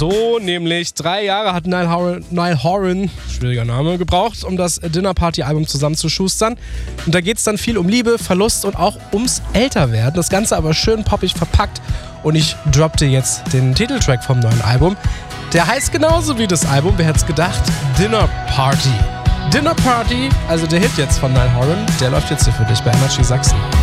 so, nämlich 3 Jahre hat Niall Horan, schwieriger Name, gebraucht, um das Dinner Party Album zusammenzuschustern. Und da geht es dann viel um Liebe, Verlust und auch ums Älterwerden. Das Ganze aber schön poppig verpackt. Und ich droppe dir jetzt den Titeltrack vom neuen Album. Der heißt genauso wie das Album, wer hätte es gedacht, Dinner Party. Dinner Party, also der Hit jetzt von Niall Horan, der läuft jetzt hier für dich bei Energy Sachsen.